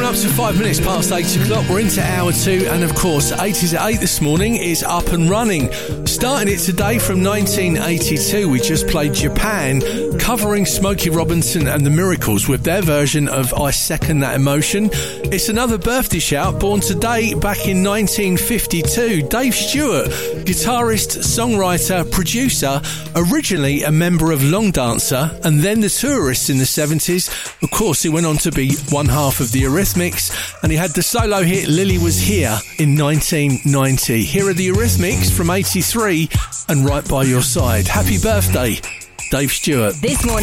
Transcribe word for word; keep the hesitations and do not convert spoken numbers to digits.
Coming up to five minutes past eight o'clock, we're into hour two, and of course, eighties at eight this morning is up and running. Starting it today from nineteen eighty-two, we just played Japan, covering Smokey Robinson and the Miracles with their version of I Second That Emotion. It's another birthday shout, born today back in nineteen fifty-two. Dave Stewart, guitarist, songwriter, producer, originally a member of Long Dancer, and then the Tourists in the seventies. Of course, he went on to be one half of the Eurythmics, and he had the solo hit Lily Was Here in nineteen ninety. Here are the Eurythmics from eighty-three and Right By Your Side. Happy birthday, Dave Stewart. This morning.